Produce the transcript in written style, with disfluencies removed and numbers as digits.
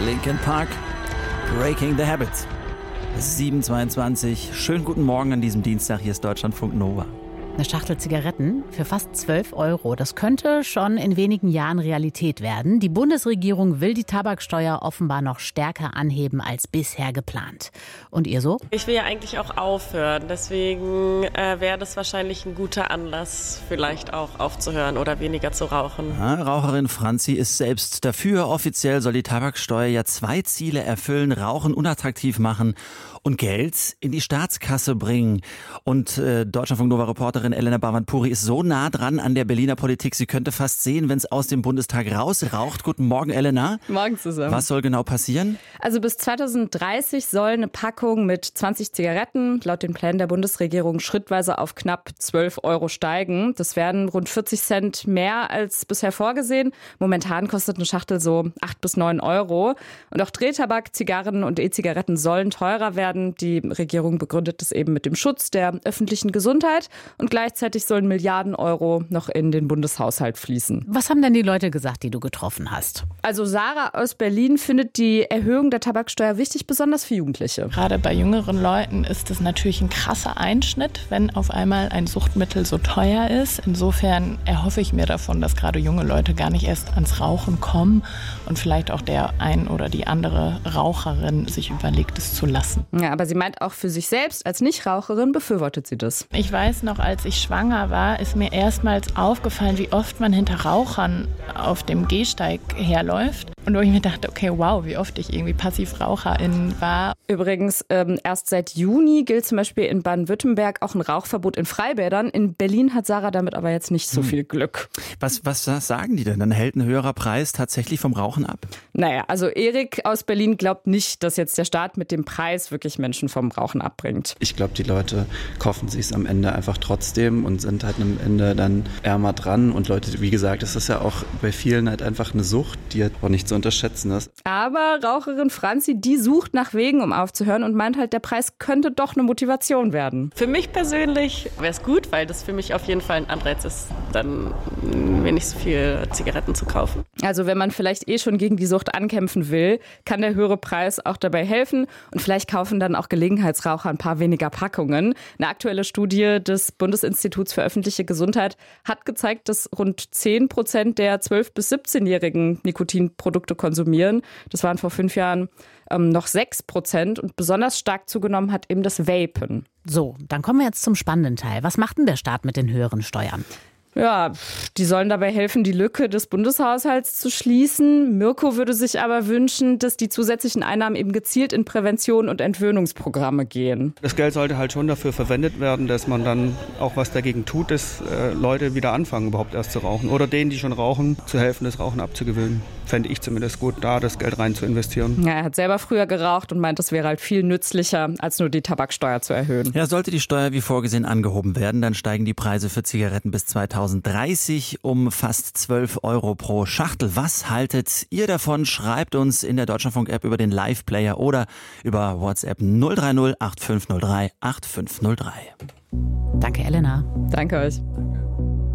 Linkin Park, Breaking the Habit. 7:22. Schönen guten Morgen an diesem Dienstag. Hier ist Deutschlandfunk Nova. Eine Schachtel Zigaretten für fast 12 €. Das könnte schon in wenigen Jahren Realität werden. Die Bundesregierung will die Tabaksteuer offenbar noch stärker anheben als bisher geplant. Und ihr so? Ich will ja eigentlich auch aufhören. Deswegen wäre das wahrscheinlich ein guter Anlass, vielleicht auch aufzuhören oder weniger zu rauchen. Raucherin Franzi ist selbst dafür. Offiziell soll die Tabaksteuer ja 2 Ziele erfüllen: Rauchen unattraktiv machen und Geld in die Staatskasse bringen. Und Deutschlandfunk Nova-Reporterin Elena Bavand-Puri ist so nah dran an der Berliner Politik, sie könnte fast sehen, wenn es aus dem Bundestag rausraucht. Guten Morgen, Elena. Morgen zusammen. Was soll genau passieren? Also bis 2030 soll eine Packung mit 20 Zigaretten laut den Plänen der Bundesregierung schrittweise auf knapp 12 € steigen. Das wären rund 40 Cent mehr als bisher vorgesehen. Momentan kostet eine Schachtel so 8 bis 9 €. Und auch Drehtabak, Zigarren und E-Zigaretten sollen teurer werden. Die Regierung begründet das eben mit dem Schutz der öffentlichen Gesundheit. Und gleichzeitig sollen Milliarden Euro noch in den Bundeshaushalt fließen. Was haben denn die Leute gesagt, die du getroffen hast? Also Sarah aus Berlin findet die Erhöhung der Tabaksteuer wichtig, besonders für Jugendliche. Gerade bei jüngeren Leuten ist es natürlich ein krasser Einschnitt, wenn auf einmal ein Suchtmittel so teuer ist. Insofern erhoffe ich mir davon, dass gerade junge Leute gar nicht erst ans Rauchen kommen und vielleicht auch der ein oder die andere Raucherin sich überlegt, es zu lassen. Ja, aber sie meint auch für sich selbst als Nichtraucherin befürwortet sie das. Ich weiß noch, als ich schwanger war, ist mir erstmals aufgefallen, wie oft man hinter Rauchern auf dem Gehsteig herläuft. Und wo ich mir dachte, okay, wow, wie oft ich irgendwie Passivraucherin war. Übrigens, erst seit Juni gilt zum Beispiel in Baden-Württemberg auch ein Rauchverbot in Freibädern. In Berlin hat Sarah damit aber jetzt nicht so viel Glück. Was sagen die denn? Dann hält ein höherer Preis tatsächlich vom Rauchen ab? Naja, also Erik aus Berlin glaubt nicht, dass jetzt der Staat mit dem Preis wirklich Menschen vom Rauchen abbringt. Ich glaube, die Leute kaufen sich es am Ende einfach trotzdem und sind halt am Ende dann ärmer dran. Und Leute, wie gesagt, das ist ja auch bei vielen halt einfach eine Sucht, die halt auch nicht zu unterschätzen ist. Aber Raucherin Franzi, die sucht nach Wegen, um aufzuhören und meint halt, der Preis könnte doch eine Motivation werden. Für mich persönlich wäre es gut, weil das für mich auf jeden Fall ein Anreiz ist, dann mir nicht so viel Zigaretten zu kaufen. Also wenn man vielleicht schon gegen die Sucht ankämpfen will, kann der höhere Preis auch dabei helfen. Und vielleicht kaufen dann auch Gelegenheitsraucher ein paar weniger Packungen. Eine aktuelle Studie des Bundesinstituts für öffentliche Gesundheit hat gezeigt, dass rund 10% der 12- bis 17-Jährigen Nikotinprodukte konsumieren. Das waren vor 5 Jahren noch 6%. Und besonders stark zugenommen hat eben das Vapen. So, dann kommen wir jetzt zum spannenden Teil. Was macht denn der Staat mit den höheren Steuern? Ja, die sollen dabei helfen, die Lücke des Bundeshaushalts zu schließen. Mirko würde sich aber wünschen, dass die zusätzlichen Einnahmen eben gezielt in Prävention und Entwöhnungsprogramme gehen. Das Geld sollte halt schon dafür verwendet werden, dass man dann auch was dagegen tut, dass Leute wieder anfangen, überhaupt erst zu rauchen. Oder denen, die schon rauchen, zu helfen, das Rauchen abzugewöhnen. Fände ich zumindest gut, da das Geld rein zu investieren. Ja, er hat selber früher geraucht und meint, das wäre halt viel nützlicher, als nur die Tabaksteuer zu erhöhen. Ja, sollte die Steuer wie vorgesehen angehoben werden, dann steigen die Preise für Zigaretten bis 2030 um fast 12 € pro Schachtel. Was haltet ihr davon? Schreibt uns in der Deutschlandfunk-App über den Live-Player oder über WhatsApp 030 8503 8503. Danke, Elena. Danke euch.